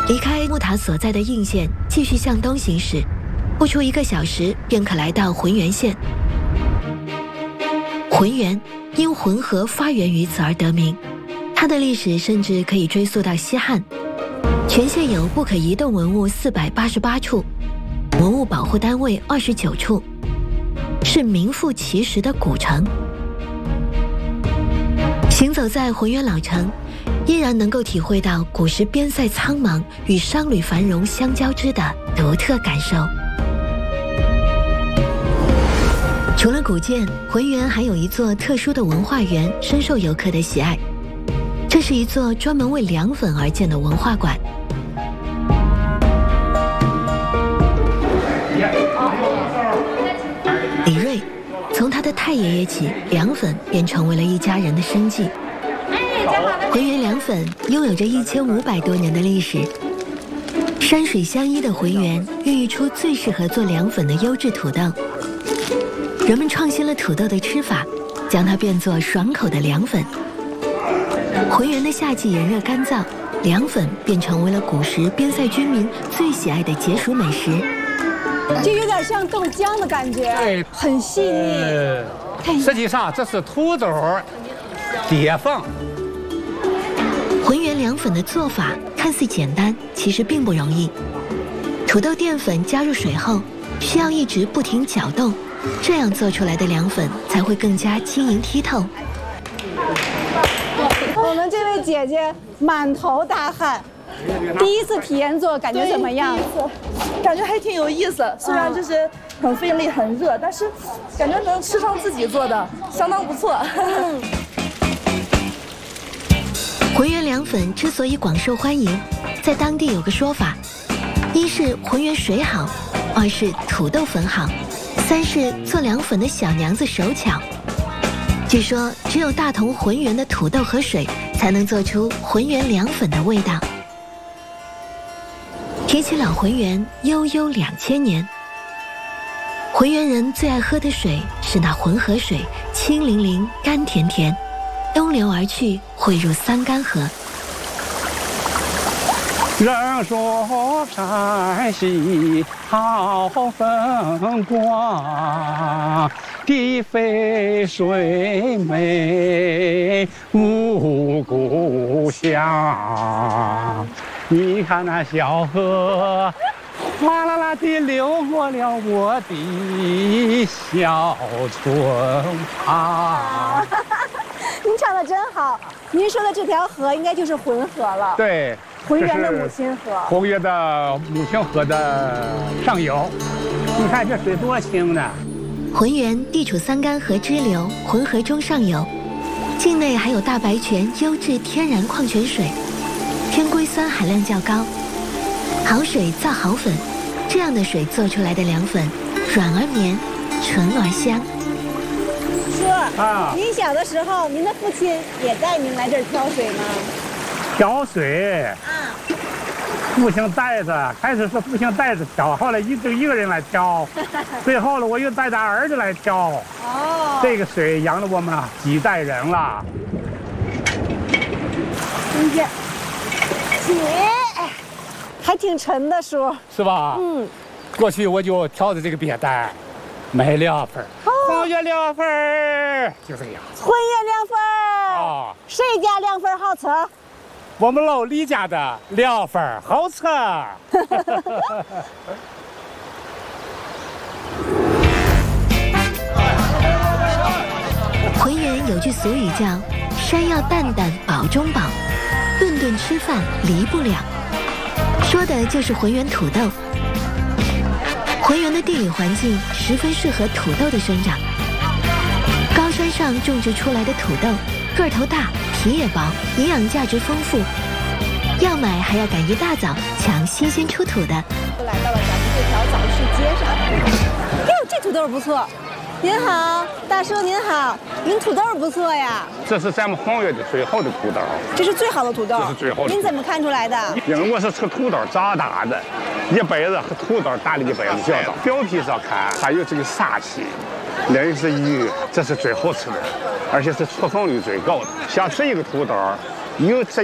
离开木塔所在的应县，继续向东行驶，不出1个小时便可来到浑源县。浑源因浑河发源于此而得名，它的历史甚至可以追溯到西汉。全县有不可移动文物488处，文物保护单位29处，是名副其实的古城。行走在浑源老城，依然能够体会到古时边塞苍茫与商旅繁荣相交织的独特感受。除了古建，浑源还有一座特殊的文化园，深受游客的喜爱。这是一座专门为凉粉而建的文化馆。李瑞从他的太爷爷起，凉粉便成为了一家人的生计。浑源凉粉拥有着1500多年的历史，山水相依的浑源孕育出最适合做凉粉的优质土豆。人们创新了土豆的吃法，将它变作爽口的凉粉。浑源的夏季炎热干燥，凉粉便成为了古时边塞居民最喜爱的解暑美食。 就有点像豆浆的感觉， 对， 很细腻。 实际上这是土豆叠缝。 浑源凉粉的做法看似简单，其实并不容易。土豆淀粉加入水后，需要一直不停搅动，这样做出来的凉粉才会更加晶莹剔透。 我们这位姐姐满头大汗，第一次体验做，感觉怎么样？ 感觉还挺有意思，虽然就是很费力、很热，但是感觉能吃上自己做的，相当不错。 浑源凉粉之所以广受欢迎，在当地有个说法：一是浑源水好，2是土豆粉好，3是做凉粉的小娘子手巧。据说只有大同浑源的土豆和水，才能做出浑源凉粉的味道。提起老浑源，悠悠2000年。浑源人最爱喝的水是那浑河水，清凌凌，甘甜甜，东流而去，汇入桑干河。 人说山西好风光，地肥水美无故乡。你看那小河哗啦啦地流过了我的小村旁。 您唱的真好，您说的这条河应该就是浑河了。 对， 浑源的母亲河。 浑源的母亲河的上游，你看这水多清呢。 浑源地处桑干河支流浑河中上游，境内还有大白泉优质天然矿泉水，偏硅酸含量较高。好水造好粉，这样的水做出来的凉粉软而绵，纯而香。 叔啊，您小的时候，您的父亲也带您来这儿挑水吗？ 挑水啊，父亲带着，开始是父亲带着挑，后来就一个人来挑，最后了我又带着儿子来挑。哦，这个水养了我们几代人了。 您这，起，还挺沉的，叔。 是吧？嗯。过去我就挑着这个扁担，买凉粉。浑源凉粉就这样。 浑源凉粉啊， 谁家凉粉好吃？ 我们老李家的凉粉好吃。 浑源有句俗语叫“山要淡淡饱中饱，顿顿吃饭离不了”，说的就是浑源土豆。浑源的地理环境十分适合土豆的生长，高山上种植出来的土豆个头大，皮也薄，营养价值丰富，要买还要赶一大早抢新鲜出土的。 来到了咱们这条早市街上，哟，这土豆不错。您好，大叔您好，您土豆不错呀。 这是咱们浑源的最好的土豆。 这是最好的土豆。 这是最好的。 您怎么看出来的？ 因为我是吃土豆长大的，一辈子和土豆打了一辈子交道。表皮上看还有这个杀气，另一个是鱼，这是最好吃的，而且是出粉率最高的。想吃一个土豆，有这